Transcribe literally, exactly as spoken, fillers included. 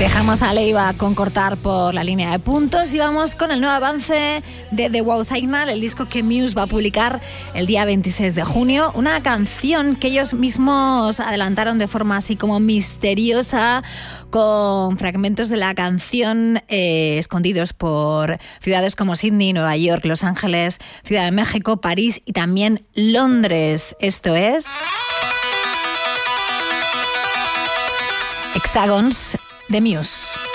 Dejamos a Leiva con Cortar por la línea de puntos y vamos con el nuevo avance de The Wow Signal, el disco que Muse va a publicar el día veintiséis de junio. Una canción que ellos mismos adelantaron de forma así como misteriosa, con fragmentos de la canción eh, escondidos por ciudades como Sydney, Nueva York, Los Ángeles, Ciudad de México, París y también Londres. Esto es Hexagons de Muse.